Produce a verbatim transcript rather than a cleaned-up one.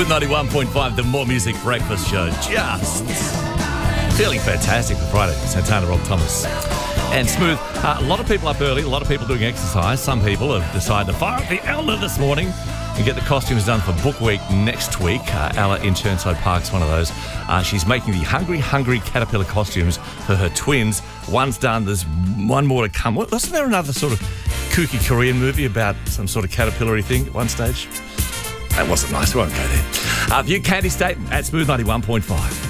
Smooth ninety-one point five, the More Music Breakfast Show. Just feeling fantastic for Friday. Santana, Rob Thomas. And Smooth, uh, a lot of people up early, a lot of people doing exercise. Some people have decided to fire up the Ella this morning and get the costumes done for Book Week next week. Uh, Ella in Churnside Park's one of those. Uh, she's making the Hungry Hungry Caterpillar costumes for her twins. One's done, there's one more to come. Wasn't there another sort of kooky Korean movie about some sort of caterpillar-y thing at one stage? That wasn't nice, we won't go there. Uh, View Candy State at Smooth ninety-one point five.